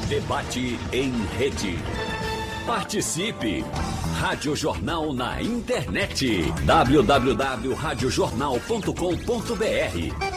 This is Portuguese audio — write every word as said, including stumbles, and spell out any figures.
Debate em rede. Participe! Rádio Jornal na internet. w w w ponto rádio jornal ponto com ponto b r